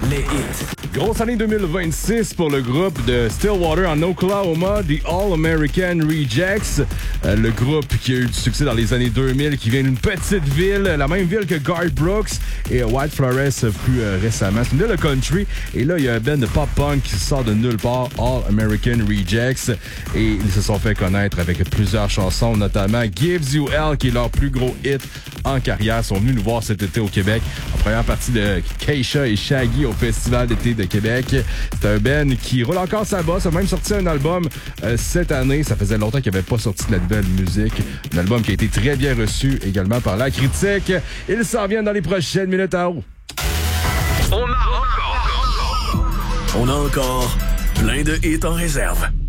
les hits. Grosse année 2026 pour le groupe de Stillwater en Oklahoma, The All-American Rejects. Le groupe qui a eu du succès dans les années 2000, qui vient d'une petite ville, la même ville que Garth Brooks et White Flores plus récemment. C'est une ville de country. Et là, il y a un band de pop-punk qui sort de nulle part, All-American Rejects. Et ils se sont fait connaître avec plusieurs chansons, notamment Gives You Hell, qui est leur plus gros hit en carrière. Ils sont venus nous voir cet été au Québec en première partie de Keisha et Shaggy au Festival d'été de Québec. C'est un band qui roule encore sa bosse. A même sorti un album cette année. Ça faisait longtemps qu'il n'avait pas sorti de la nouvelle musique. Un album qui a été très bien reçu également par la critique. Ils s'en viennent dans les prochaines minutes à haut. On a encore plein de hits en réserve.